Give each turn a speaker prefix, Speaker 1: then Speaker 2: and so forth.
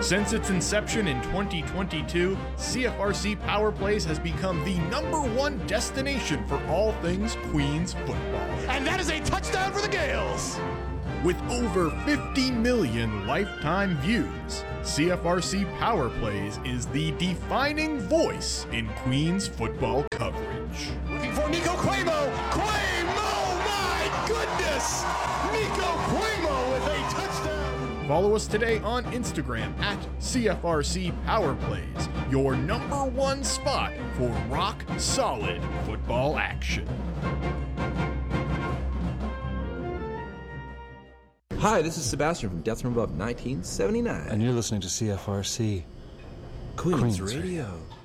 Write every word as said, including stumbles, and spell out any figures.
Speaker 1: Since its inception in twenty twenty-two, C F R C Power Plays has become the number one destination for all things Queens football.
Speaker 2: And that is a touchdown for the Gales!
Speaker 1: With over fifty million lifetime views, C F R C Power Plays is the defining voice in Queens football coverage.
Speaker 2: Looking for Nico Cuomo! Cuomo! My goodness! Nico Cuomo with a touchdown!
Speaker 1: Follow us today on Instagram at C F R C Power Plays, your number one spot for rock solid football action.
Speaker 3: Hi, this is Sebastian from Death from Above nineteen seventy-nine.
Speaker 4: And you're listening to C F R C
Speaker 3: Queens,
Speaker 4: Queens
Speaker 3: Radio.
Speaker 4: Radio.